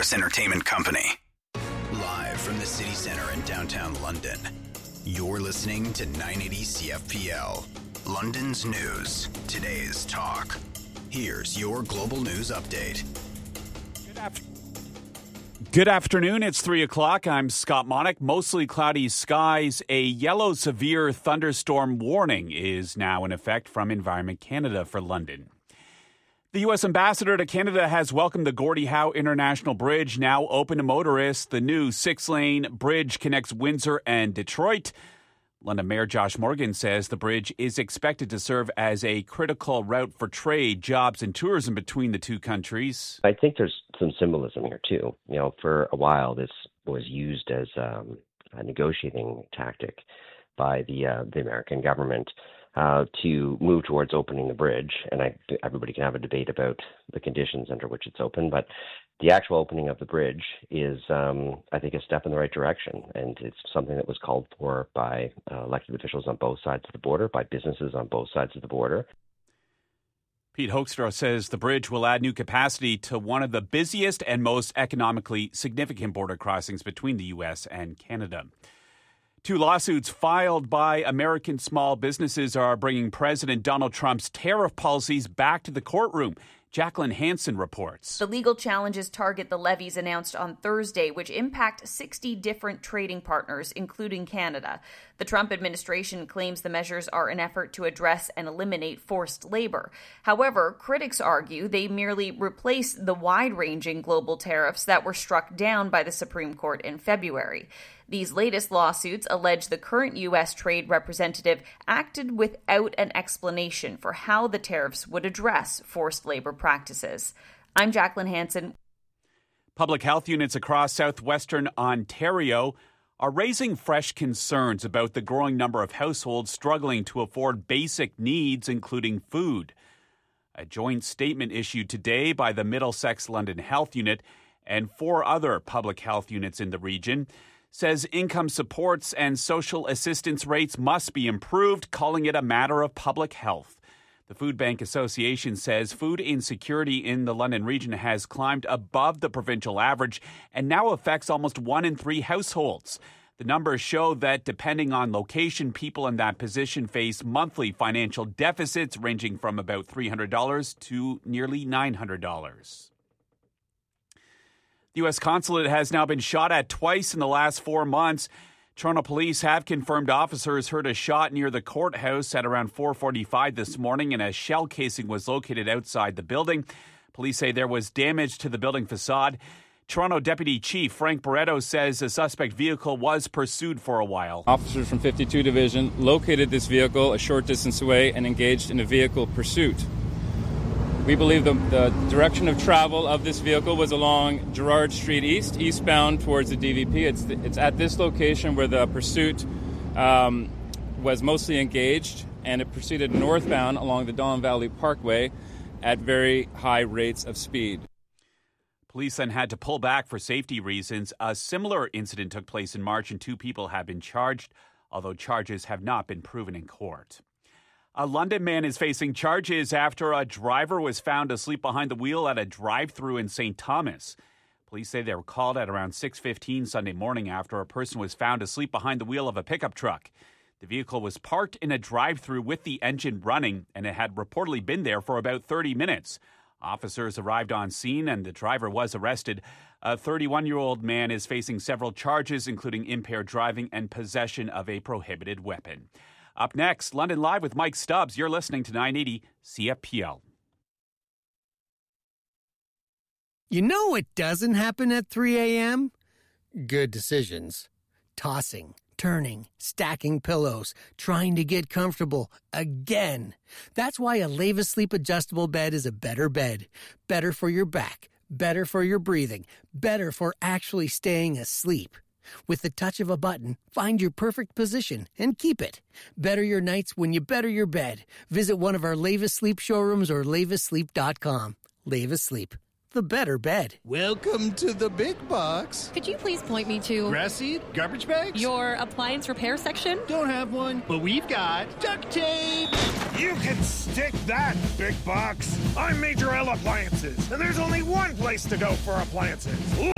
Terrace Entertainment Company. Live from the city centre in downtown London, you're listening to 980 CFPL. London's news, today's talk. Here's your global news update. Good afternoon. It's 3 o'clock. I'm Scott Monick. Mostly cloudy skies. A yellow severe thunderstorm warning is now in effect from Environment Canada for London. The U.S. ambassador to Canada has welcomed the Gordie Howe International Bridge, now open to motorists. The new 6-lane bridge connects Windsor and Detroit. London Mayor Josh Morgan says the bridge is expected to serve as a critical route for trade, jobs, and tourism between the two countries. I think there's some symbolism here, too. You know, for a while, this was used as a negotiating tactic by the American government to move towards opening the bridge. And everybody can have a debate about the conditions under which it's open, but the actual opening of the bridge is, I think, a step in the right direction. And it's something that was called for by elected officials on both sides of the border, by businesses on both sides of the border. Pete Hoekstra says the bridge will add new capacity to one of the busiest and most economically significant border crossings between the U.S. and Canada. Two lawsuits filed by American small businesses are bringing President Donald Trump's tariff policies back to the courtroom. Jacqueline Hansen reports. The legal challenges target the levies announced on Thursday, which impact 60 different trading partners, including Canada. The Trump administration claims the measures are an effort to address and eliminate forced labor. However, critics argue they merely replace the wide-ranging global tariffs that were struck down by the Supreme Court in February. These latest lawsuits allege the current U.S. trade representative acted without an explanation for how the tariffs would address forced labor practices. I'm Jacqueline Hansen. Public health units across southwestern Ontario are raising fresh concerns about the growing number of households struggling to afford basic needs, including food. A joint statement issued today by the Middlesex London Health Unit and 4 other public health units in the region says income supports and social assistance rates must be improved, calling it a matter of public health. The Food Bank Association says food insecurity in the London region has climbed above the provincial average and now affects almost 1 in 3 households. The numbers show that depending on location, people in that position face monthly financial deficits ranging from about $300 to nearly $900. The U.S. consulate has now been shot at twice in the last 4 months. Toronto police have confirmed officers heard a shot near the courthouse at around 4:45 this morning, and a shell casing was located outside the building. Police say there was damage to the building facade. Toronto Deputy Chief Frank Barretto says a suspect vehicle was pursued for a while. Officers from 52 Division located this vehicle a short distance away and engaged in a vehicle pursuit. We believe the direction of travel of this vehicle was along Gerrard Street East, eastbound towards the DVP. It's at this location where the pursuit was mostly engaged, and it proceeded northbound along the Don Valley Parkway at very high rates of speed. Police then had to pull back for safety reasons. A similar incident took place in March, and 2 people have been charged, although charges have not been proven in court. A London man is facing charges after a driver was found asleep behind the wheel at a drive-thru in St. Thomas. Police say they were called at around 6:15 Sunday morning after a person was found asleep behind the wheel of a pickup truck. The vehicle was parked in a drive-thru with the engine running, and it had reportedly been there for about 30 minutes. Officers arrived on scene, and the driver was arrested. A 31-year-old man is facing several charges, including impaired driving and possession of a prohibited weapon. Up next, London Live with Mike Stubbs. You're listening to 980 CFPL. You know what doesn't happen at 3 a.m.? Good decisions. Tossing, turning, stacking pillows, trying to get comfortable again. That's why a Leva Sleep adjustable bed is a better bed. Better for your back, better for your breathing, better for actually staying asleep. With the touch of a button, find your perfect position and keep it. Better your nights when you better your bed. Visit one of our Leva Sleep showrooms or levasleep.com. Leva Sleep, the better bed. Welcome to the big box. Could you please point me to... Grass seed? Garbage bags? Your appliance repair section? Don't have one, but we've got duct tape. You can stick that, big box. I'm Major L Appliances, and there's only one place to go for appliances.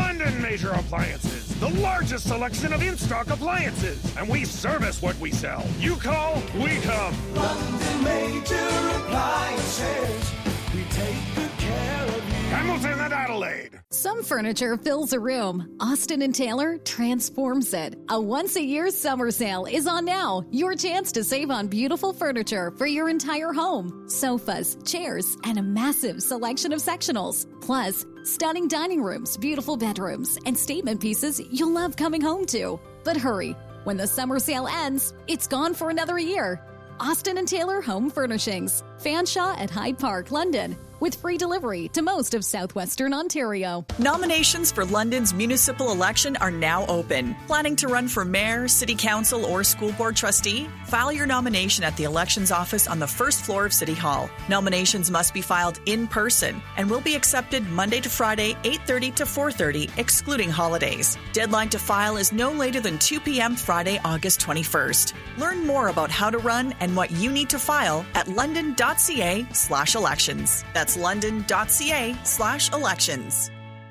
Major Appliances, the largest selection of in-stock appliances. And we service what we sell. You call, we come. London Major Appliances. We take good care of you. Hamilton and Adelaide. Some furniture fills a room. Austin & Taylor transforms it. A once-a-year summer sale is on now. Your chance to save on beautiful furniture for your entire home. Sofas, chairs, and a massive selection of sectionals. Plus, stunning dining rooms, beautiful bedrooms, and statement pieces you'll love coming home to. But hurry, when the summer sale ends, it's gone for another year. Austin & Taylor Home Furnishings. Fanshawe at Hyde Park, London. With free delivery to most of southwestern Ontario. Nominations for London's municipal election are now open. Planning to run for mayor, city council, or school board trustee? File your nomination at the elections office on the first floor of City Hall. Nominations must be filed in person and will be accepted Monday to Friday, 8:30 to 4:30, excluding holidays. Deadline to file is no later than 2 p.m. Friday, August 21st. Learn more about how to run and what you need to file at london.ca/elections. That's london.ca/elections.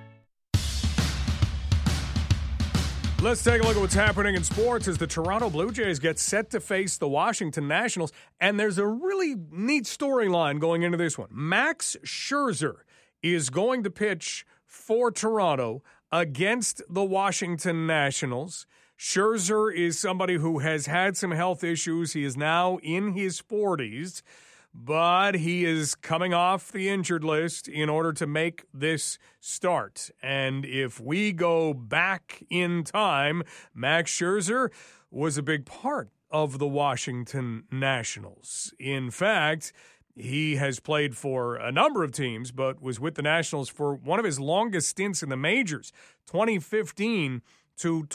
Let's take a look at what's happening in sports as the Toronto Blue Jays get set to face the Washington Nationals. And there's a really neat storyline going into this one. Max Scherzer is going to pitch for Toronto against the Washington Nationals. Scherzer is somebody who has had some health issues. He is now in his 40s. But he is coming off the injured list in order to make this start. And if we go back in time, Max Scherzer was a big part of the Washington Nationals. In fact, he has played for a number of teams, but was with the Nationals for one of his longest stints in the majors, 2015 to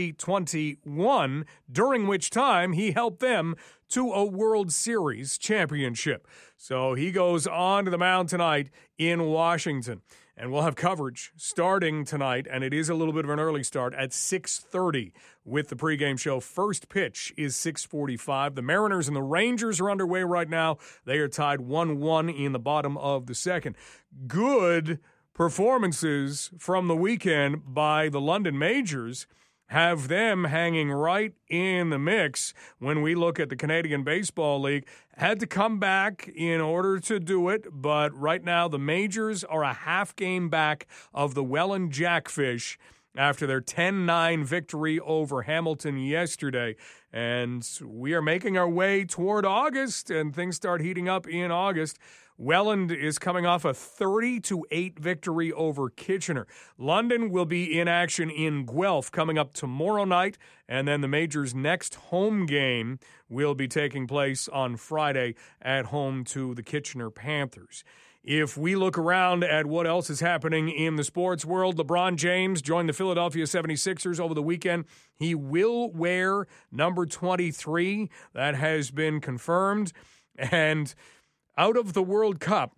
2021, during which time he helped them to a World Series championship. So he goes on to the mound tonight in Washington. And we'll have coverage starting tonight, and it is a little bit of an early start at 6:30 with the pregame show. First pitch is 6:45. The Mariners and the Rangers are underway right now. They are tied 1-1 in the bottom of the second. Good performances from the weekend by the London Majors have them hanging right in the mix when we look at the Canadian Baseball League. Had to come back in order to do it, but right now the Majors are a half game back of the Welland Jackfish after their 10-9 victory over Hamilton yesterday. And we are making our way toward August, and things start heating up in August. Welland is coming off a 30-8 victory over Kitchener. London will be in action in Guelph coming up tomorrow night, and then the Majors' next home game will be taking place on Friday at home to the Kitchener Panthers. If we look around at what else is happening in the sports world, LeBron James joined the Philadelphia 76ers over the weekend. He will wear number 23. That has been confirmed. And out of the World Cup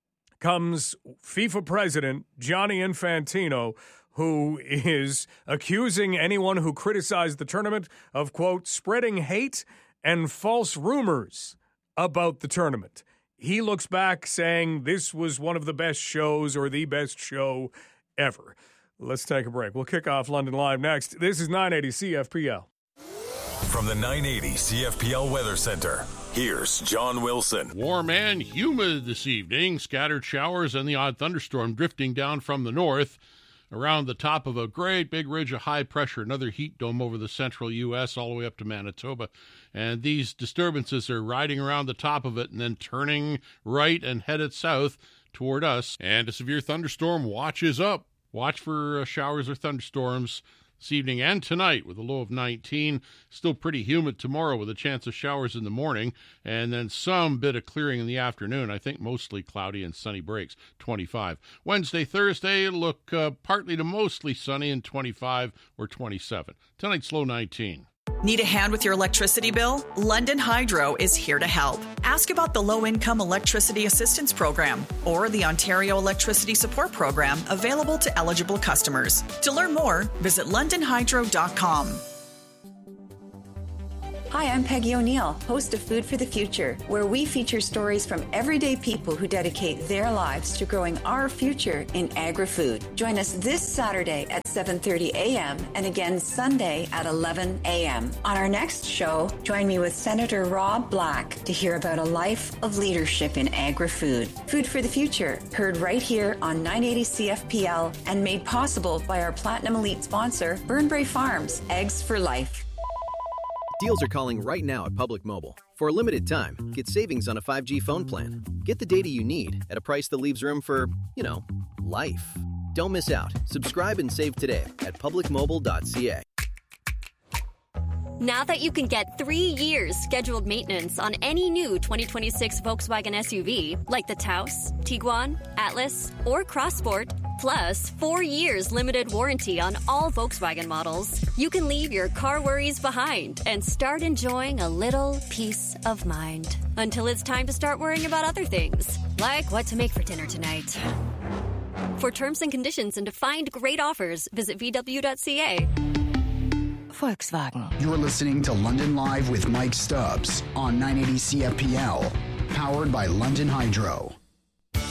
comes FIFA President Gianni Infantino, who is accusing anyone who criticized the tournament of, quote, spreading hate and false rumors about the tournament. He looks back saying this was one of the best shows or the best show ever. Let's take a break. We'll kick off London Live next. This is 980 CFPL. From the 980 CFPL Weather Center, here's John Wilson. Warm and humid this evening. Scattered showers and the odd thunderstorm drifting down from the north around the top of a great big ridge of high pressure, another heat dome over the central U.S. all the way up to Manitoba. And these disturbances are riding around the top of it and then turning right and headed south toward us. And a severe thunderstorm watch is up. Watch for showers or thunderstorms this evening and tonight with a low of 19. Still pretty humid tomorrow with a chance of showers in the morning and then some bit of clearing in the afternoon. I think mostly cloudy and sunny breaks, 25. Wednesday, Thursday, look partly to mostly sunny and 25 or 27. Tonight's low 19. Need a hand with your electricity bill? London Hydro is here to help. Ask about the Low-Income Electricity Assistance Program or the Ontario Electricity Support Program available to eligible customers. To learn more, visit londonhydro.com. Hi, I'm Peggy O'Neill, host of Food for the Future, where we feature stories from everyday people who dedicate their lives to growing our future in agri-food. Join us this Saturday at 7:30 a.m. and again Sunday at 11 a.m. On our next show, join me with Senator Rob Black to hear about a life of leadership in agri-food. Food for the Future, heard right here on 980 CFPL and made possible by our Platinum Elite sponsor, Burnbrae Farms, Eggs for Life. Deals are calling right now at Public Mobile. For a limited time, get savings on a 5G phone plan. Get the data you need at a price that leaves room for, life. Don't miss out. Subscribe and save today at publicmobile.ca. Now that you can get 3 years scheduled maintenance on any new 2026 Volkswagen SUV, like the Taos, Tiguan, Atlas, or Crossport, plus 4 years limited warranty on all Volkswagen models, you can leave your car worries behind and start enjoying a little peace of mind. Until it's time to start worrying about other things, like what to make for dinner tonight. For terms and conditions and to find great offers, visit VW.ca. Volkswagen. You're listening to London Live with Mike Stubbs on 980 CFPL, powered by London Hydro.